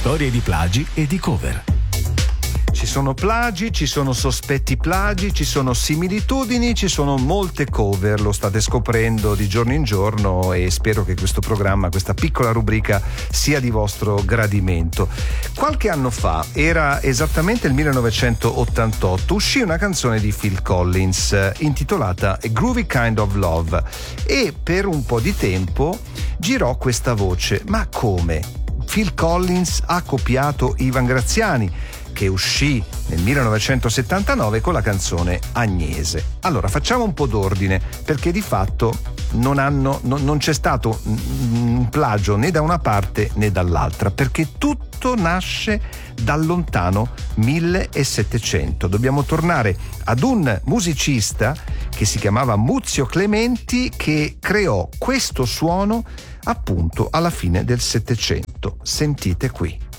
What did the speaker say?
Storie di plagi e di cover. Ci sono plagi, ci sono sospetti plagi, ci sono similitudini, ci sono molte cover, lo state scoprendo di giorno in giorno e spero che questo programma, questa piccola rubrica sia di vostro gradimento. Qualche anno fa, era esattamente il 1988, uscì una canzone di Phil Collins intitolata A Groovy Kind of Love e per un po' di tempo girò questa voce: ma come? Phil Collins ha copiato Ivan Graziani, che uscì nel 1979 con la canzone Agnese. Allora facciamo un po' d'ordine, perché di fatto non c'è stato un plagio né da una parte né dall'altra, perché tutto nasce dal lontano 1700. Dobbiamo tornare ad un musicista che si chiamava Muzio Clementi, che creò questo suono appunto alla fine del Settecento. Sentite qui.